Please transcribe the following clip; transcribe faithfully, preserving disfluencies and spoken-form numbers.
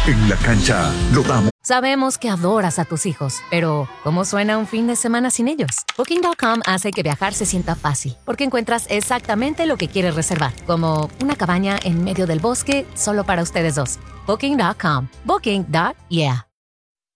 En la cancha lo damos. Sabemos que adoras a tus hijos, pero ¿cómo suena un fin de semana sin ellos? Booking punto com hace que viajar se sienta fácil, porque encuentras exactamente lo que quieres reservar, como una cabaña en medio del bosque solo para ustedes dos. Booking punto com. Booking. Yeah.